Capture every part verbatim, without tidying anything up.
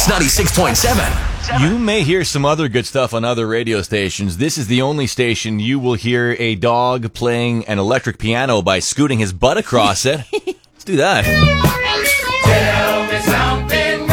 Mix ninety-six point seven. You may hear some other good stuff on other radio stations. This is the only station you will hear a dog playing an electric piano by scooting his butt across it. Let's do that. Tell me something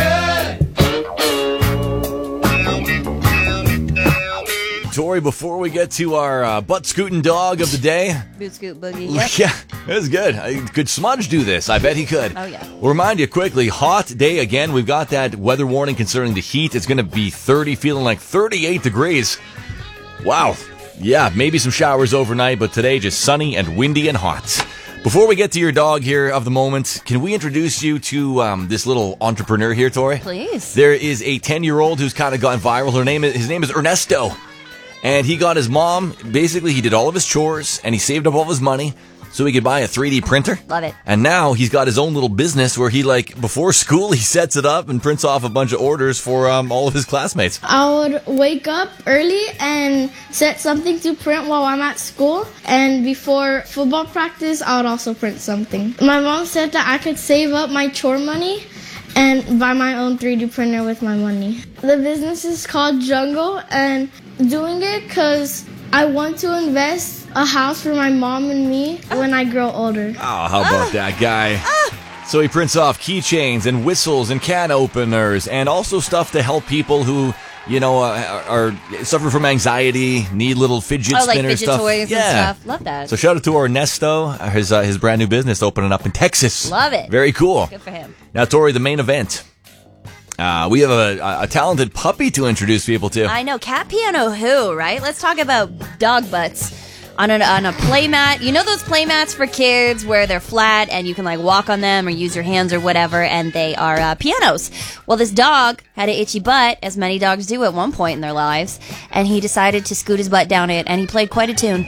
good. Tori, before we get to our uh, butt scooting dog of the day. Boot scoot boogie. Yep. Yeah, that was good. I, could Smudge do this? I bet he could. Oh, yeah. We'll remind you quickly, hot day again. We've got that weather warning concerning the heat. It's going to be thirty, feeling like thirty-eight degrees. Wow. Yeah, maybe some showers overnight, but today just sunny and windy and hot. Before we get to your dog here of the moment, can we introduce you to um, this little entrepreneur here, Tori? Please. There is a ten-year-old who's kind of gone viral. Her name is, his name is Ernesto. And he got his mom, basically he did all of his chores, and he saved up all of his money so he could buy a three D printer. Love it. And now he's got his own little business where he, like, before school, he sets it up and prints off a bunch of orders for um, all of his classmates. I would wake up early and set something to print while I'm at school. And before football practice, I would also print something. My mom said that I could save up my chore money and buy my own three D printer with my money. The business is called Jungle, and doing it because I want to invest a house for my mom and me when I grow older. Oh, how about ah. that guy? Ah. So he prints off keychains and whistles and can openers and also stuff to help people who, you know, uh, are, are suffer from anxiety, need little fidget oh, spinner like fidget stuff. toys yeah. and stuff. Love that. So shout out to Ernesto, his uh, his brand new business opening up in Texas. Love it. Very cool. Good for him. Now, Tori, the main event. Uh, we have a, a talented puppy to introduce people to. I know. Cat Piano Who, right? Let's talk about dog butts. On a, on a play mat. You know those play mats for kids where they're flat and you can like walk on them or use your hands or whatever, and they are uh, pianos. Well, this dog had an itchy butt, as many dogs do at one point in their lives, and he decided to scoot his butt down it, and he played quite a tune.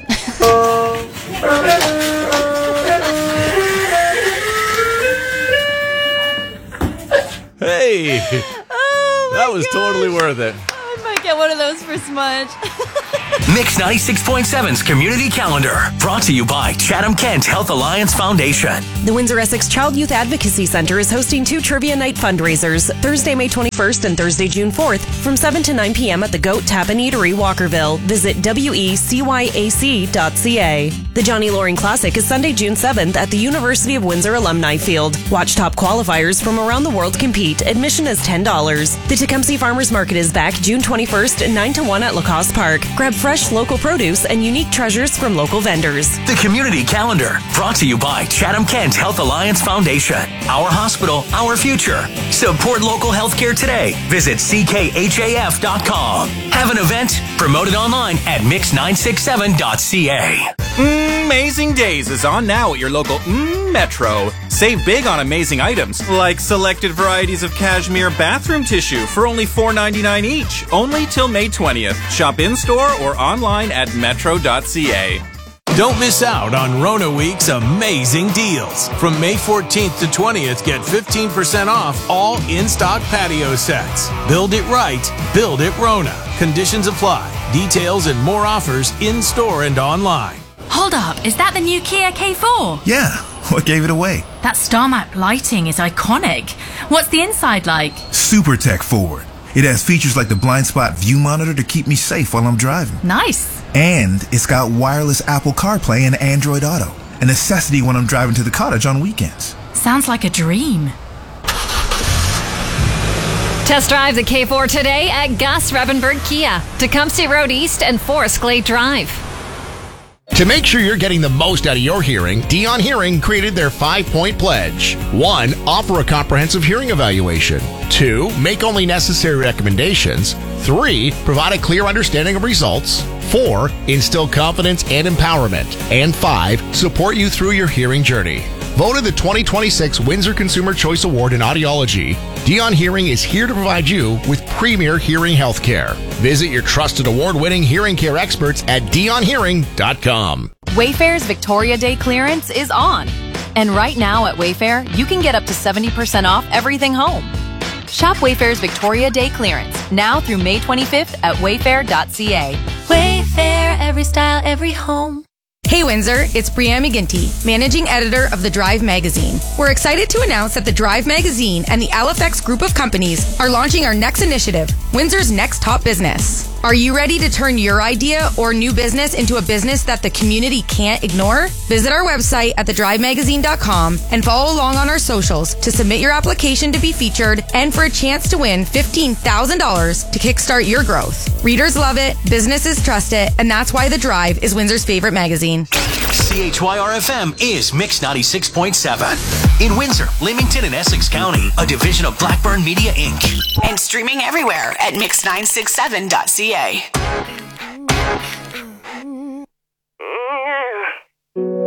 Hey! Oh my that was gosh. totally worth it. I might get one of those for Smudge. Mix ninety-six point seven's Community Calendar, brought to you by Chatham-Kent Health Alliance Foundation. The Windsor-Essex Child Youth Advocacy Center is hosting two Trivia Night fundraisers, Thursday, May twenty-first and Thursday, June fourth, from seven to nine p.m. at the Goat Tap and Eatery, Walkerville. Visit W E C Y A C dot C A. The Johnny Loring Classic is Sunday, June seventh at the University of Windsor Alumni Field. Watch top qualifiers from around the world compete. Admission is ten dollars. The Tecumseh Farmers Market is back June twenty-first, nine to one at Lacoste Park. Grab fresh local produce and unique treasures from local vendors. The Community Calendar, brought to you by Chatham-Kent Health Alliance Foundation. Our hospital, our future. Support local healthcare today. Visit C K H A F dot com. Have an event? Promote it online at mix nine six seven dot C A. Amazing Days is on now at your local mm, Metro. Save big on amazing items, like selected varieties of cashmere bathroom tissue for only four ninety-nine each, only till May twentieth. Shop in-store or online at metro dot C A. Don't miss out on Rona Week's amazing deals. From May fourteenth to twentieth, get fifteen percent off all in-stock patio sets. Build it right, build it Rona. Conditions apply. Details and more offers in-store and online. Hold up, is that the new Kia K four? Yeah, what gave it away? That star map lighting is iconic. What's the inside like? Super tech forward. It has features like the blind spot view monitor to keep me safe while I'm driving. Nice. And it's got wireless Apple CarPlay and Android Auto, a necessity when I'm driving to the cottage on weekends. Sounds like a dream. Test drive the K four today at Gus Rebenberg Kia, Tecumseh Road East and Forest Glade Drive. To make sure you're getting the most out of your hearing, Dion Hearing created their five-point pledge. One, offer a comprehensive hearing evaluation. Two, make only necessary recommendations. Three, provide a clear understanding of results. Four, instill confidence and empowerment. And five, support you through your hearing journey. Voted the twenty twenty-six Windsor Consumer Choice Award in Audiology, Dion Hearing is here to provide you with premier hearing health care. Visit your trusted award-winning hearing care experts at dion hearing dot com. Wayfair's Victoria Day clearance is on. And right now at Wayfair, you can get up to seventy percent off everything home. Shop Wayfair's Victoria Day clearance now through May twenty-fifth at wayfair dot C A. Wayfair, every style, every home. Hey Windsor, it's Brianne McGinty, Managing Editor of The Drive magazine. We're excited to announce that The Drive magazine and the L F X group of companies are launching our next initiative, Windsor's Next Top Business. Are you ready to turn your idea or new business into a business that the community can't ignore? Visit our website at the drive magazine dot com and follow along on our socials to submit your application to be featured and for a chance to win fifteen thousand dollars to kickstart your growth. Readers love it, businesses trust it, and that's why The Drive is Windsor's favorite magazine. C H Y R F M is Mix ninety-six point seven. In Windsor, Leamington, and Essex County, a division of Blackburn Media, Incorporated. And streaming everywhere at mix nine six seven dot c a.